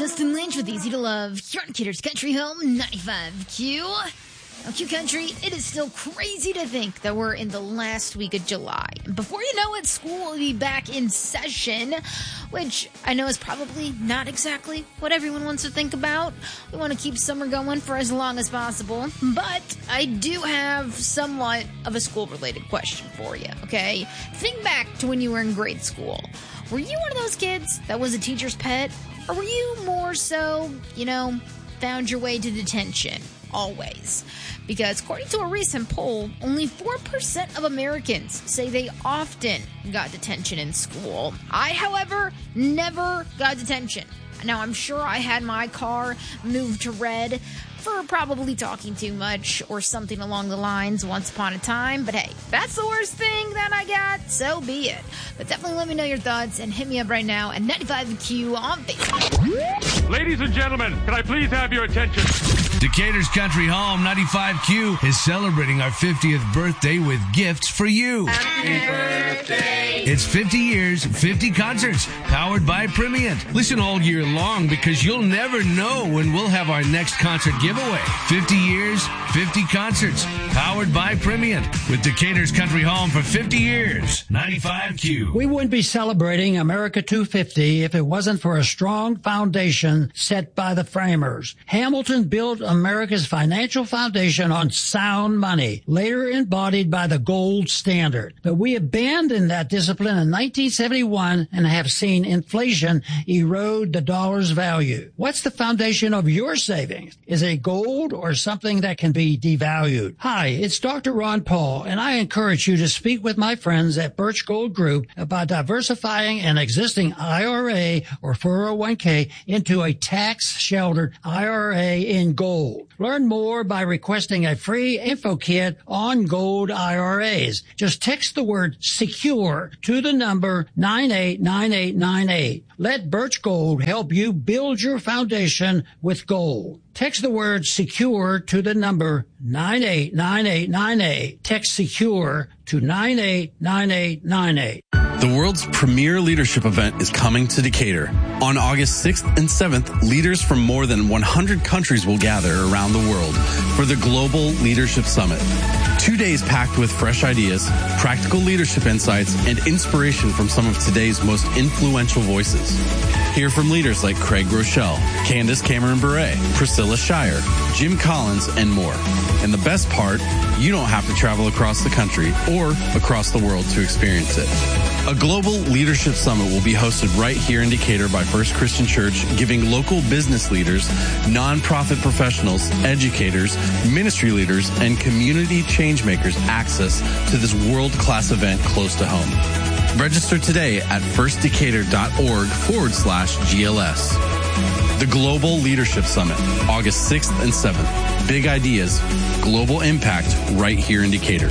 Justin Lynch with Easy to Love here on Decatur's Country Home 95Q. Now, Q Country, it is still crazy to think that we're in the last week of July. Before you know it, school will be back in session, which I know is probably not exactly what everyone wants to think about. We want to keep summer going for as long as possible, but I do have somewhat of a school-related question for you, okay? Think back to when you were in grade school. Were you one of those kids that was a teacher's pet? Or were you more so, found your way to detention? Always. Because according to a recent poll, only 4% of Americans say they often got detention in school. I, however, never got detention. Now, I'm sure I had my car moved to red for probably talking too much or something along the lines once upon a time. But hey, if that's the worst thing that I got, so be it. But definitely let me know your thoughts and hit me up right now at 95Q on Facebook. Ladies and gentlemen, can I please have your attention? Decatur's Country Home 95Q is celebrating our 50th birthday with gifts for you. Happy birthday. It's 50 years, 50 concerts, powered by Primient. Listen all year long because you'll never know when we'll have our next concert giveaway. 50 years, 50 concerts, powered by Primient. With Decatur's Country Home for 50 years. 95Q. We wouldn't be celebrating America 250 if it wasn't for a strong foundation set by the framers. Hamilton built America's financial foundation on sound money, later embodied by the gold standard. But we abandoned that discipline in 1971 and have seen inflation erode the dollar's value. What's the foundation of your savings? Is it gold or something that can be devalued? Hi, it's Dr. Ron Paul, and I encourage you to speak with my friends at Birch Gold Group about diversifying an existing IRA or 401k into a tax-sheltered IRA in gold. Learn more by requesting a free info kit on gold IRAs. Just text the word SECURE to the number 989898. Let Birch Gold help you build your foundation with gold. Text the word SECURE to the number 989898. Text SECURE to 989898. The world's premier leadership event is coming to Decatur. On August 6th and 7th, leaders from more than 100 countries will gather around the world for the Global Leadership Summit. 2 days packed with fresh ideas, practical leadership insights, and inspiration from some of today's most influential voices. Hear from leaders like Craig Rochelle, Candace Cameron Bure, Priscilla Shire, Jim Collins, and more. And the best part, you don't have to travel across the country or across the world to experience it. A global leadership summit will be hosted right here in Decatur by First Christian Church, giving local business leaders, nonprofit professionals, educators, ministry leaders, and community changemakers access to this world-class event close to home. Register today at firstdecatur.org/GLS. The Global Leadership Summit, August 6th and 7th. Big ideas, global impact right here in Decatur.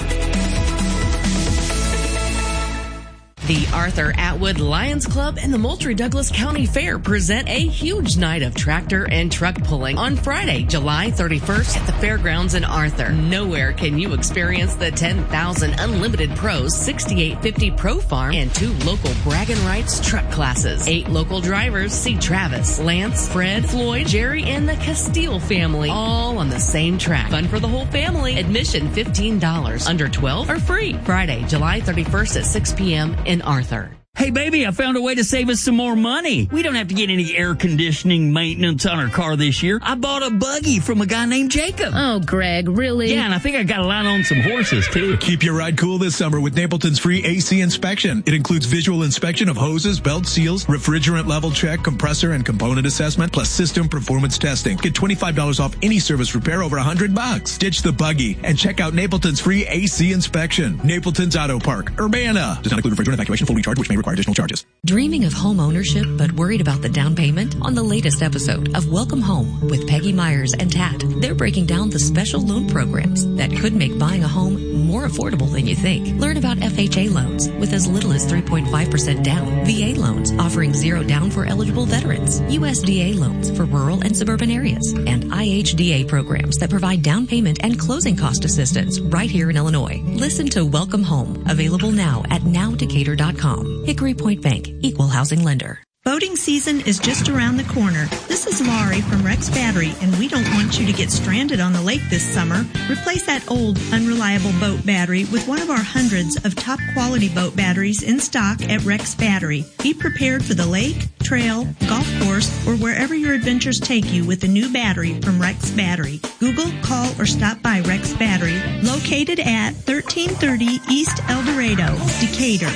The Arthur Atwood Lions Club and the Moultrie Douglas County Fair present a huge night of tractor and truck pulling on Friday, July 31st at the fairgrounds in Arthur. Nowhere can you experience the 10,000 Unlimited Pros 6850 Pro Farm and 2 local Braggin' Rights truck classes. 8 local drivers see Travis, Lance, Fred, Floyd, Jerry, and the Castile family all on the same track. Fun for the whole family. Admission $15. Under 12 are free. Friday, July 31st at 6 p.m. in Arthur. Hey, baby, I found a way to save us some more money. We don't have to get any air conditioning maintenance on our car this year. I bought a buggy from a guy named Jacob. Oh, Greg, really? Yeah, and I think I got a line on some horses, too. Keep your ride cool this summer with Napleton's free AC inspection. It includes visual inspection of hoses, belt seals, refrigerant level check, compressor and component assessment, plus system performance testing. Get $25 off any service repair over $100. Ditch the buggy and check out Napleton's free AC inspection. Napleton's Auto Park, Urbana. Does not include refrigerant evacuation, full recharge, which may require additional charges. Dreaming of home ownership but worried about the down payment? On the latest episode of Welcome Home with Peggy Myers and Tat, they're breaking down the special loan programs that could make buying a home more affordable than you think. Learn about FHA loans with as little as 3.5% down, VA loans offering 0 down for eligible veterans, USDA loans for rural and suburban areas, and IHDA programs that provide down payment and closing cost assistance right here in Illinois. Listen to Welcome Home, available now at nowdecatur.com. Hickory Point Bank, Equal Housing Lender. Boating season is just around the corner. This is Laurie from Rex Battery, and we don't want you to get stranded on the lake this summer. Replace that old, unreliable boat battery with one of our hundreds of top-quality boat batteries in stock at Rex Battery. Be prepared for the lake, trail, golf course, or wherever your adventures take you with a new battery from Rex Battery. Google, call, or stop by Rex Battery, located at 1330 East El Dorado, Decatur.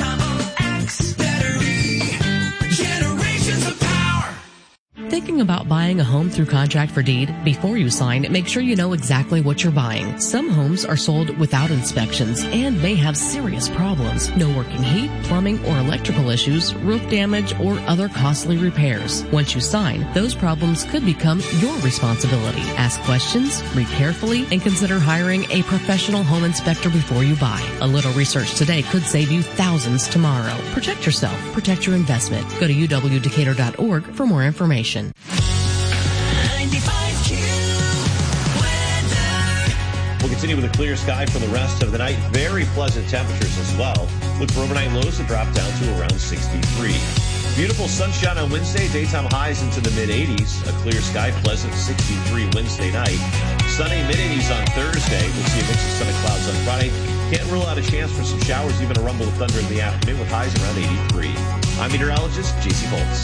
Thinking about buying a home through contract for deed? Before you sign, make sure you know exactly what you're buying. Some homes are sold without inspections and may have serious problems. No working heat, plumbing, or electrical issues, roof damage, or other costly repairs. Once you sign, those problems could become your responsibility. Ask questions, read carefully, and consider hiring a professional home inspector before you buy. A little research today could save you thousands tomorrow. Protect yourself. Protect your investment. Go to uwdecatur.org for more information. 95Q weather. We'll continue with a clear sky for the rest of the night. Very pleasant temperatures as well. Look for overnight lows to drop down to around 63. Beautiful sunshine on Wednesday. Daytime highs into the mid-80s. A clear sky, pleasant 63 Wednesday night. Sunny mid-80s on Thursday. We'll see a mix of sun and clouds on Friday. Can't rule out a chance for some showers, even a rumble of thunder in the afternoon with highs around 83. I'm meteorologist J.C. Bolts.